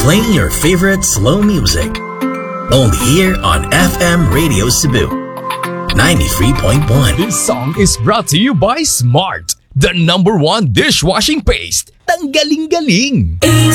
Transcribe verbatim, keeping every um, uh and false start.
playing your favorite slow music. Only here on F M Radio Cebu, ninety-three point one. This song is brought to you by Smart, the number one dishwashing paste. Tanggaling-galing!